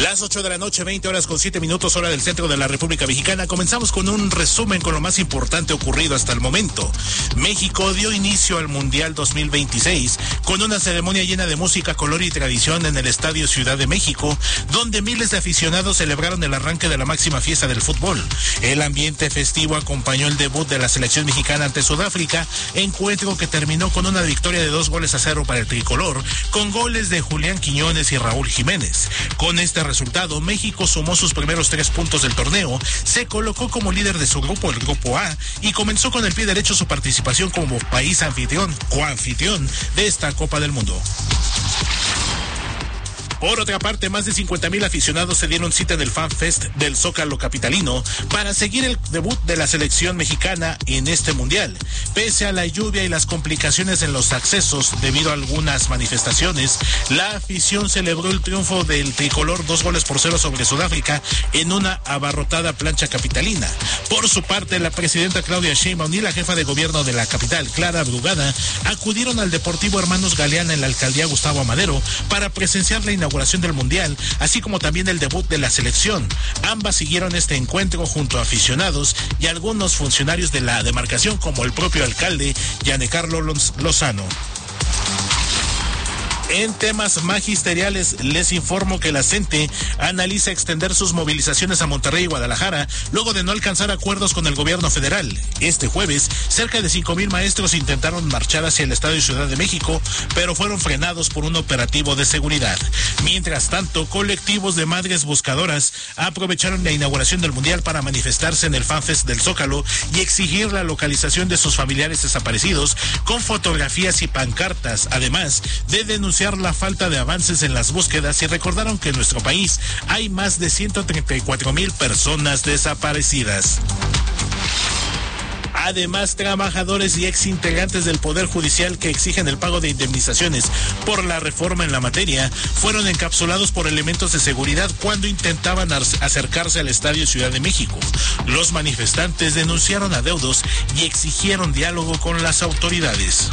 Las 8 de la noche, 20 horas con 7 minutos, hora del centro de la República Mexicana. Comenzamos con un resumen con lo más importante ocurrido hasta el momento. México dio inicio al Mundial 2026 con una ceremonia llena de música, color y tradición en el Estadio Ciudad de México, donde miles de aficionados celebraron el arranque de la máxima fiesta del fútbol. El ambiente festivo acompañó el debut de la selección mexicana ante Sudáfrica, encuentro que terminó con una victoria de 2-0 para el tricolor, con goles de Julián Quiñones y Raúl Jiménez. Con este resultado, México sumó sus primeros 3 puntos del torneo, se colocó como líder de su grupo, el Grupo A, y comenzó con el pie derecho su participación como país anfitrión, coanfitrión de esta Copa del Mundo. Por otra parte, más de 50,000 aficionados se dieron cita en el Fan Fest del Zócalo capitalino para seguir el debut de la selección mexicana en este mundial. Pese a la lluvia y las complicaciones en los accesos debido a algunas manifestaciones, la afición celebró el triunfo del tricolor 2-0 sobre Sudáfrica en una abarrotada plancha capitalina. Por su parte, la presidenta Claudia Sheinbaum y la jefa de gobierno de la capital, Clara Brugada, acudieron al Deportivo Hermanos Galeana en la alcaldía Gustavo Amadero para presenciar la inauguración del mundial, así como también el debut de la selección. Ambas siguieron este encuentro junto a aficionados y algunos funcionarios de la demarcación, como el propio alcalde Giancarlo Lozano. En temas magisteriales, les informo que la CENTE analiza extender sus movilizaciones a Monterrey y Guadalajara luego de no alcanzar acuerdos con el gobierno federal. Este jueves, cerca de 5,000 maestros intentaron marchar hacia el Estadio Ciudad de México, pero fueron frenados por un operativo de seguridad. Mientras tanto, colectivos de madres buscadoras aprovecharon la inauguración del Mundial para manifestarse en el FanFest del Zócalo y exigir la localización de sus familiares desaparecidos con fotografías y pancartas, además de denunciar la falta de avances en las búsquedas, y recordaron que en nuestro país hay más de 134,000 personas desaparecidas. Además, trabajadores y exintegrantes del Poder Judicial que exigen el pago de indemnizaciones por la reforma en la materia fueron encapsulados por elementos de seguridad cuando intentaban acercarse al Estadio Ciudad de México. Los manifestantes denunciaron adeudos y exigieron diálogo con las autoridades.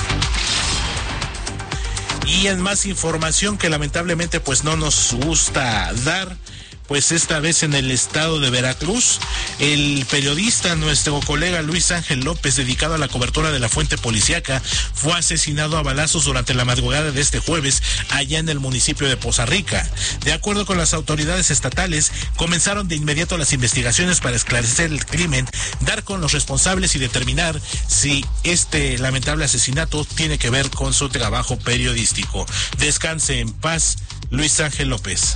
Y en más información que lamentablemente pues no nos gusta dar, pues esta vez en el estado de Veracruz, el periodista, nuestro colega Luis Ángel López, dedicado a la cobertura de la fuente policíaca, fue asesinado a balazos durante la madrugada de este jueves allá en el municipio de Poza Rica. De acuerdo con las autoridades estatales, comenzaron de inmediato las investigaciones para esclarecer el crimen, dar con los responsables y determinar si este lamentable asesinato tiene que ver con su trabajo periodístico. Descanse en paz, Luis Ángel López.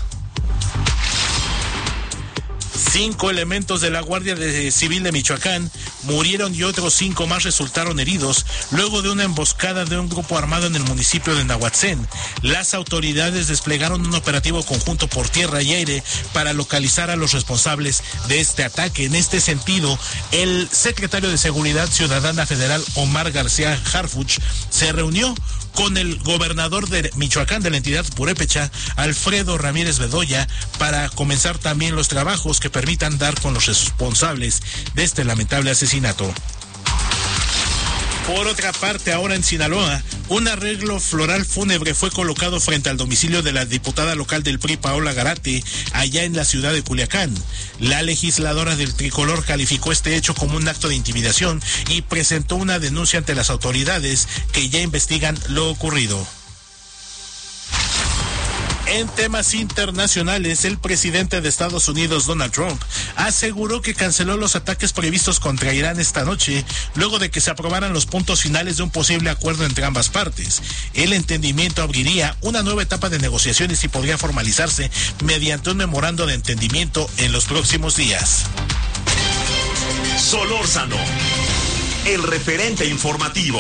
5 elementos de la Guardia Civil de Michoacán murieron y otros 5 más resultaron heridos luego de una emboscada de un grupo armado en el municipio de Nahuatzén. Las autoridades desplegaron un operativo conjunto por tierra y aire para localizar a los responsables de este ataque. En este sentido, el secretario de Seguridad Ciudadana Federal, Omar García Harfuch, se reunió con el gobernador de Michoacán, de la entidad purépecha, Alfredo Ramírez Bedoya, para comenzar también los trabajos que permitan dar con los responsables de este lamentable asesinato. Por otra parte, ahora en Sinaloa, un arreglo floral fúnebre fue colocado frente al domicilio de la diputada local del PRI, Paola Garate, allá en la ciudad de Culiacán. La legisladora del tricolor calificó este hecho como un acto de intimidación y presentó una denuncia ante las autoridades que ya investigan lo ocurrido. En temas internacionales, el presidente de Estados Unidos, Donald Trump, aseguró que canceló los ataques previstos contra Irán esta noche, luego de que se aprobaran los puntos finales de un posible acuerdo entre ambas partes. El entendimiento abriría una nueva etapa de negociaciones y podría formalizarse mediante un memorando de entendimiento en los próximos días. Solórzano, el referente informativo.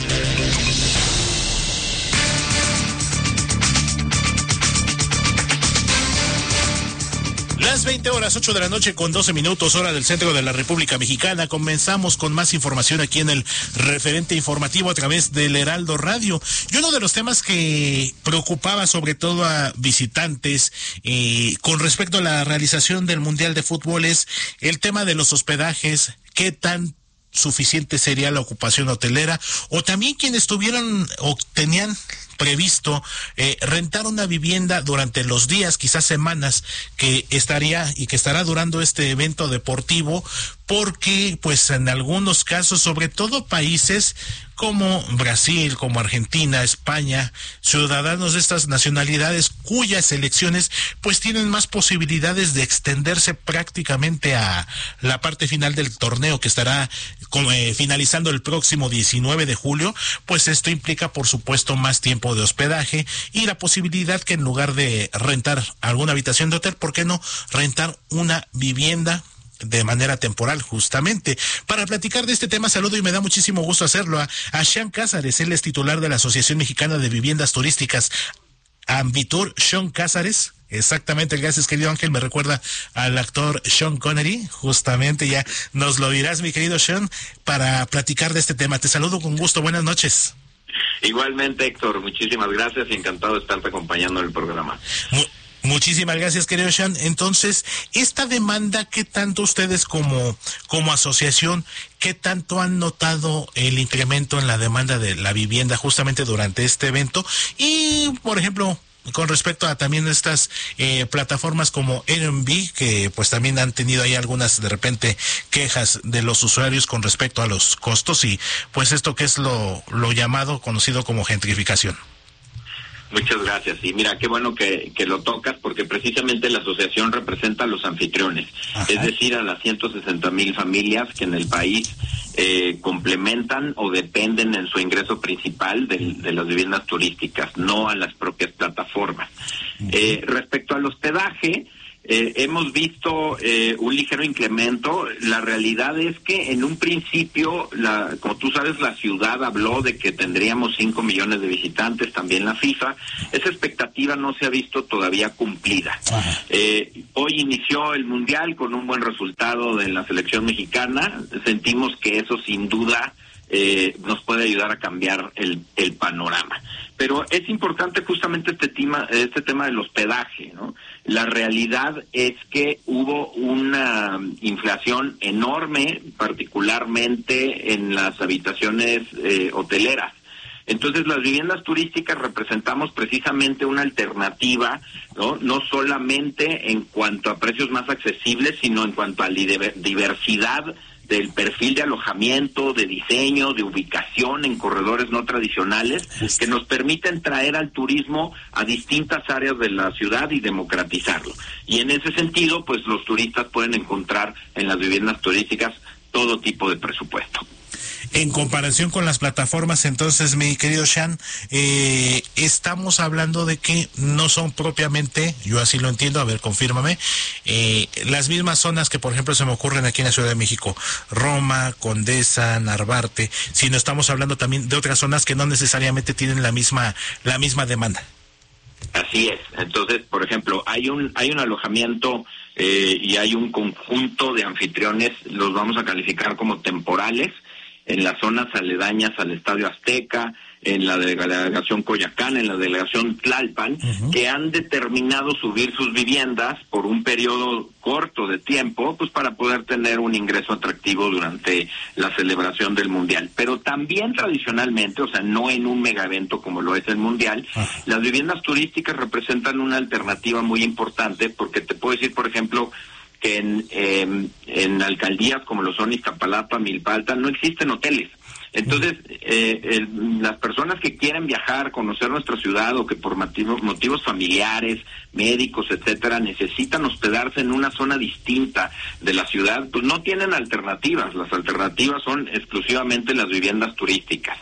Las 20 horas, 8 de la noche con 12 minutos, hora del centro de la República Mexicana. Comenzamos con más información aquí en el referente informativo a través del Heraldo Radio. Y uno de los temas que preocupaba sobre todo a visitantes con respecto a la realización del Mundial de Fútbol es el tema de los hospedajes. ¿Qué tan suficiente sería la ocupación hotelera? O también quienes tuvieron o tenían previsto rentar una vivienda durante los días, quizás semanas, que estará durando este evento deportivo, porque pues en algunos casos, sobre todo países como Brasil, como Argentina, España, ciudadanos de estas nacionalidades cuyas elecciones pues tienen más posibilidades de extenderse prácticamente a la parte final del torneo, que estará finalizando el próximo 19 de julio, pues esto implica por supuesto más tiempo de hospedaje y la posibilidad que en lugar de rentar alguna habitación de hotel, ¿por qué no rentar una vivienda de manera temporal? Justamente para platicar de este tema, saludo y me da muchísimo gusto hacerlo a Sean Cázares. Él es titular de la Asociación Mexicana de Viviendas Turísticas, Ambitur. Sean Cázares, exactamente, gracias querido Ángel, me recuerda al actor Sean Connery, justamente, ya nos lo dirás mi querido Sean, para platicar de este tema. Te saludo con gusto, buenas noches. Igualmente, Héctor, muchísimas gracias y encantado de estarte acompañando en el programa. Muchísimas gracias, querido Sean. Entonces, esta demanda, ¿qué tanto ustedes como asociación, qué tanto han notado el incremento en la demanda de la vivienda justamente durante este evento? Y, por ejemplo, con respecto a también estas plataformas como Airbnb, que pues también han tenido ahí algunas de repente quejas de los usuarios con respecto a los costos y pues esto que es lo conocido como gentrificación. Muchas gracias. Y mira, qué bueno que lo tocas, porque precisamente la asociación representa a los anfitriones. Ajá. Es decir, a las 160,000 familias que en el país complementan o dependen en su ingreso principal de las viviendas turísticas, no a las propias plataformas. Respecto al hospedaje, hemos visto un ligero incremento. La realidad es que en un principio, como tú sabes, la ciudad habló de que tendríamos 5 millones de visitantes, también la FIFA. Esa expectativa no se ha visto todavía cumplida. Hoy inició el Mundial con un buen resultado de la selección mexicana. Sentimos que eso sin duda nos puede ayudar a cambiar el panorama. Pero es importante justamente este tema del hospedaje, ¿no? La realidad es que hubo una inflación enorme, particularmente en las habitaciones hoteleras. Entonces, las viviendas turísticas representamos precisamente una alternativa, no solamente en cuanto a precios más accesibles, sino en cuanto a diversidad del perfil de alojamiento, de diseño, de ubicación en corredores no tradicionales, que nos permiten traer al turismo a distintas áreas de la ciudad y democratizarlo. Y en ese sentido, pues los turistas pueden encontrar en las viviendas turísticas todo tipo de presupuesto. En comparación con las plataformas, entonces, mi querido Sean, estamos hablando de que no son propiamente, yo así lo entiendo, a ver, confírmame, las mismas zonas que, por ejemplo, se me ocurren aquí en la Ciudad de México, Roma, Condesa, Narvarte, sino estamos hablando también de otras zonas que no necesariamente tienen la misma demanda. Así es. Entonces, por ejemplo, hay un alojamiento y hay un conjunto de anfitriones, los vamos a calificar como temporales, en las zonas aledañas al Estadio Azteca, en la delegación Coyoacán, en la delegación Tlalpan, que han determinado subir sus viviendas por un periodo corto de tiempo, pues para poder tener un ingreso atractivo durante la celebración del Mundial. Pero también tradicionalmente, o sea, no en un mega evento como lo es el Mundial, las viviendas turísticas representan una alternativa muy importante, porque te puedo decir, por ejemplo, que en alcaldías como lo son Iztapalapa, Milpalta, no existen hoteles. Entonces, las personas que quieren viajar, conocer nuestra ciudad, o que por motivos familiares, médicos, etcétera, necesitan hospedarse en una zona distinta de la ciudad, pues no tienen alternativas. Las alternativas son exclusivamente las viviendas turísticas.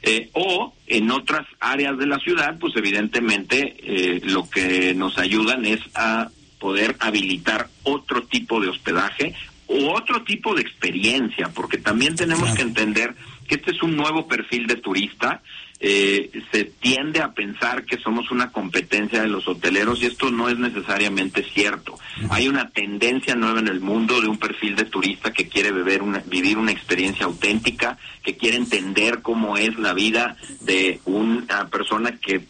O en otras áreas de la ciudad, pues evidentemente lo que nos ayudan es a poder habilitar otro tipo de hospedaje o otro tipo de experiencia, porque también tenemos que entender que este es un nuevo perfil de turista. Se tiende a pensar que somos una competencia de los hoteleros y esto no es necesariamente cierto. Hay una tendencia nueva en el mundo de un perfil de turista que quiere vivir una experiencia auténtica, que quiere entender cómo es la vida de una persona que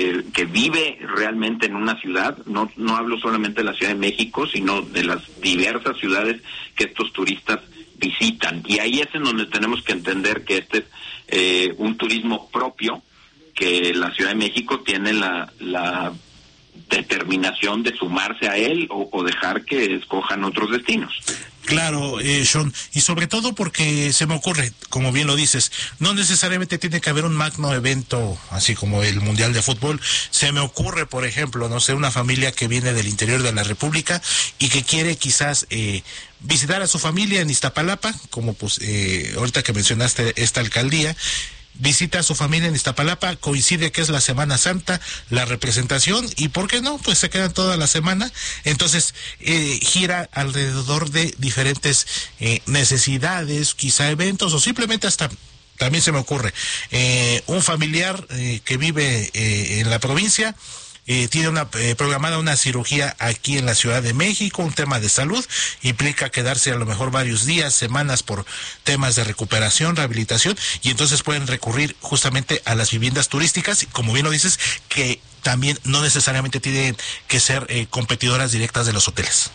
vive realmente en una ciudad. No hablo solamente de la Ciudad de México, sino de las diversas ciudades que estos turistas visitan. Y ahí es en donde tenemos que entender que este es un turismo propio, que la Ciudad de México tiene la determinación de sumarse a él o dejar que escojan otros destinos. Claro, Sean, y sobre todo porque se me ocurre, como bien lo dices, no necesariamente tiene que haber un magno evento, así como el Mundial de Fútbol. Se me ocurre, por ejemplo, no sé, una familia que viene del interior de la República y que quiere quizás visitar a su familia en Iztapalapa, como pues ahorita que mencionaste esta alcaldía, visita a su familia en Iztapalapa, coincide que es la Semana Santa, la representación, y ¿por qué no? Pues se quedan toda la semana. Entonces gira alrededor de diferentes necesidades, quizá eventos, o simplemente hasta, también se me ocurre, un familiar que vive en la provincia, tiene programada una cirugía aquí en la Ciudad de México, un tema de salud, implica quedarse a lo mejor varios días, semanas por temas de recuperación, rehabilitación, y entonces pueden recurrir justamente a las viviendas turísticas, como bien lo dices, que también no necesariamente tienen que ser competidoras directas de los hoteles.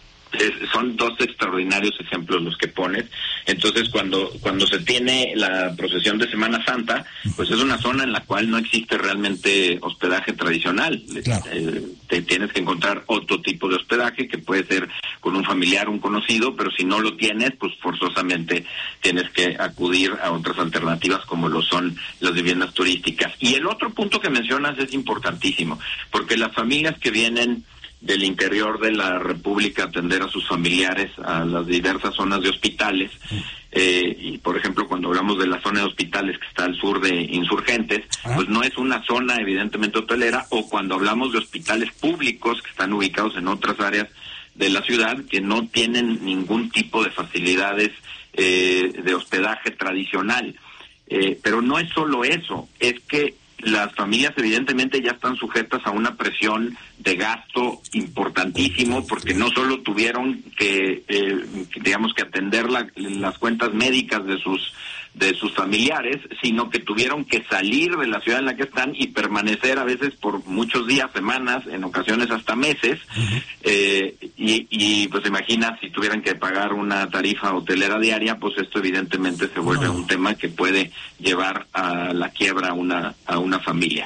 Son dos extraordinarios ejemplos los que pones. Entonces, cuando se tiene la procesión de Semana Santa, pues es una zona en la cual no existe realmente hospedaje tradicional. Claro. Te tienes que encontrar otro tipo de hospedaje que puede ser con un familiar, un conocido, pero si no lo tienes, pues forzosamente tienes que acudir a otras alternativas como lo son las viviendas turísticas. Y el otro punto que mencionas es importantísimo, porque las familias que vienen del interior de la República atender a sus familiares a las diversas zonas de hospitales, y por ejemplo cuando hablamos de la zona de hospitales que está al sur de Insurgentes, pues no es una zona evidentemente hotelera, o cuando hablamos de hospitales públicos que están ubicados en otras áreas de la ciudad que no tienen ningún tipo de facilidades de hospedaje tradicional. Pero no es solo eso, es que las familias evidentemente ya están sujetas a una presión de gasto importantísimo, porque no solo tuvieron que digamos que atender las cuentas médicas de sus familiares, sino que tuvieron que salir de la ciudad en la que están y permanecer a veces por muchos días, semanas, en ocasiones hasta meses. Y pues imagina si tuvieran que pagar una tarifa hotelera diaria, pues esto evidentemente se vuelve un tema que puede llevar a la quiebra a una familia.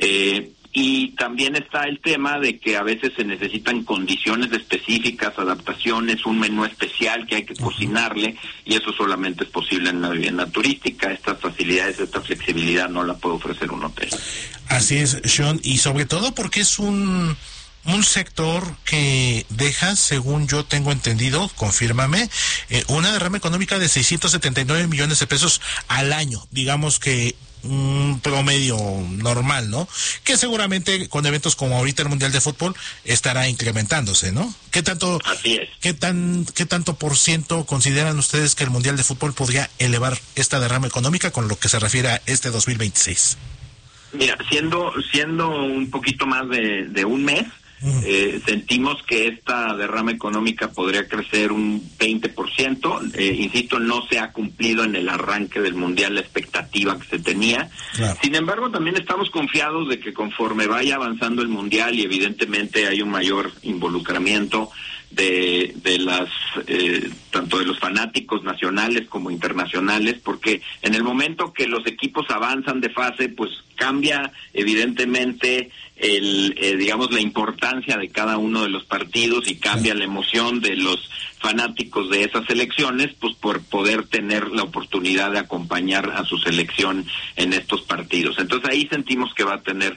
Y también está el tema de que a veces se necesitan condiciones específicas, adaptaciones, un menú especial que hay que cocinarle, y eso solamente es posible en la vivienda turística. Estas facilidades, esta flexibilidad no la puede ofrecer un hotel. Así es, Sean, y sobre todo porque es un sector que deja, según yo tengo entendido, confírmame, una derrama económica de 679 millones de pesos al año, digamos que un promedio normal, ¿no? Que seguramente con eventos como ahorita el Mundial de Fútbol estará incrementándose, ¿no? ¿Qué tanto? Así es. ¿Qué tanto por ciento consideran ustedes que el Mundial de Fútbol podría elevar esta derrama económica con lo que se refiere a este 2026? Mira, siendo un poquito más de un mes, sentimos que esta derrama económica podría crecer un 20%. Insisto, no se ha cumplido en el arranque del Mundial la expectativa que se tenía. Claro. Sin embargo, también estamos confiados de que conforme vaya avanzando el Mundial, y evidentemente hay un mayor involucramiento de las tanto de los fanáticos nacionales como internacionales, porque en el momento que los equipos avanzan de fase, pues cambia evidentemente digamos la importancia de cada uno de los partidos, y cambia la emoción de los fanáticos de esas selecciones, pues por poder tener la oportunidad de acompañar a su selección en estos partidos. Entonces ahí sentimos que va a tener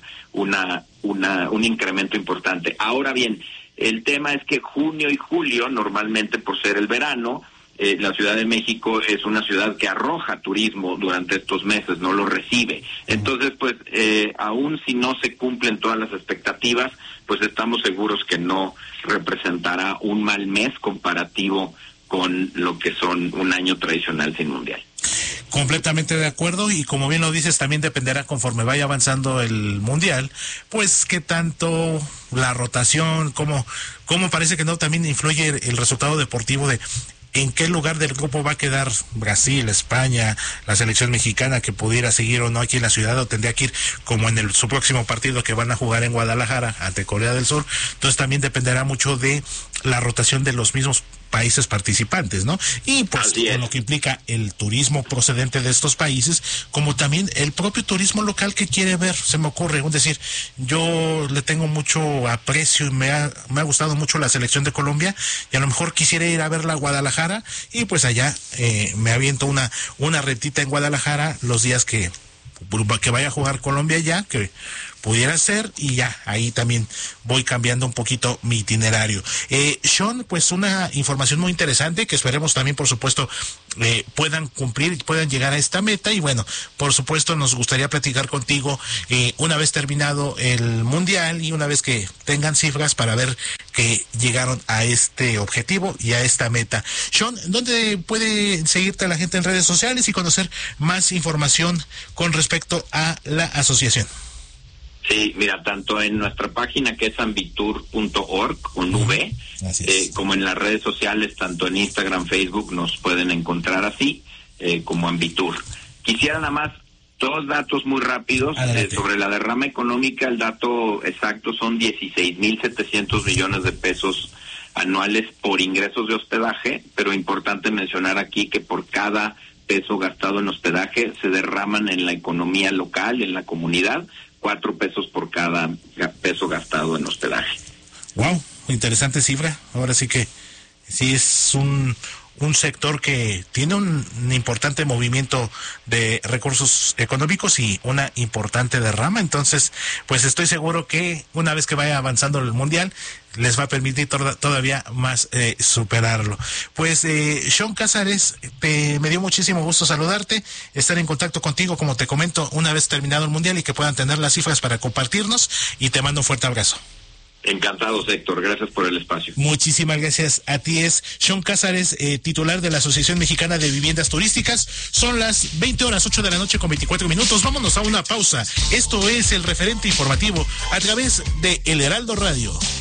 un incremento importante. Ahora bien, el tema es que junio y julio, normalmente por ser el verano, la Ciudad de México es una ciudad que arroja turismo durante estos meses, no lo recibe. Entonces, pues, aún si no se cumplen todas las expectativas, pues estamos seguros que no representará un mal mes comparativo con lo que son un año tradicional sin Mundial. Completamente de acuerdo, y como bien lo dices, también dependerá conforme vaya avanzando el Mundial, pues qué tanto la rotación, cómo parece que no también influye el resultado deportivo de en qué lugar del grupo va a quedar Brasil, España, la selección mexicana, que pudiera seguir o no aquí en la ciudad, o tendría que ir como en su próximo partido que van a jugar en Guadalajara ante Corea del Sur. Entonces también dependerá mucho de la rotación de los mismos países participantes, ¿no? Y pues con lo que implica el turismo procedente de estos países, como también el propio turismo local que quiere ver, se me ocurre, es decir, yo le tengo mucho aprecio y me ha gustado mucho la selección de Colombia, y a lo mejor quisiera ir a verla a Guadalajara, y pues allá me aviento una retita en Guadalajara los días que vaya a jugar Colombia ya, que pudiera ser, y ya, ahí también voy cambiando un poquito mi itinerario. Sean, pues una información muy interesante que esperemos también, por supuesto, puedan cumplir, puedan llegar a esta meta, y bueno, por supuesto nos gustaría platicar contigo una vez terminado el Mundial y una vez que tengan cifras para ver que llegaron a este objetivo y a esta meta. Sean, ¿dónde puede seguirte la gente en redes sociales y conocer más información con respecto a la asociación? Sí, mira, tanto en nuestra página que es ambitur.org con V, como en las redes sociales, tanto en Instagram, Facebook, nos pueden encontrar así, como Ambitur. Quisiera nada más 2 datos muy rápidos sobre la derrama económica. El dato exacto son 16,700 millones de pesos anuales por ingresos de hospedaje, pero importante mencionar aquí que por cada peso gastado en hospedaje se derraman en la economía local, en la comunidad, 4 pesos por cada peso gastado en hospedaje. Wow, interesante cifra. Ahora sí que sí es un sector que tiene un importante movimiento de recursos económicos y una importante derrama. Entonces, pues estoy seguro que una vez que vaya avanzando el Mundial, les va a permitir todavía más superarlo. Pues Sean Cázares, me dio muchísimo gusto saludarte, estar en contacto contigo, como te comento, una vez terminado el Mundial y que puedan tener las cifras para compartirnos, y te mando un fuerte abrazo. Encantados, Héctor, gracias por el espacio. Muchísimas gracias a ti. Es Sean Cázares, titular de la Asociación Mexicana de Viviendas Turísticas. Son las 20:08 de la noche con 24 minutos. Vámonos a una pausa. Esto es el referente informativo a través de El Heraldo Radio.